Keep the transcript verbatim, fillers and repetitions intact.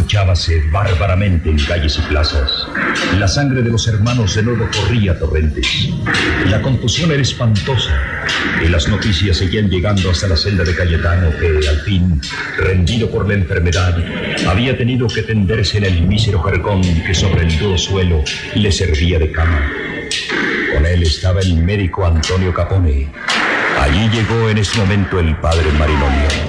escuchábase bárbaramente en calles y plazas. La sangre de los hermanos de nuevo corría a torrentes. La confusión era espantosa y las noticias seguían llegando hasta la celda de Cayetano, que al fin, rendido por la enfermedad, había tenido que tenderse en el mísero jergón que sobre el duro suelo le servía de cama. Con él estaba el médico Antonio Capone. Allí llegó en ese momento el padre Marinonio.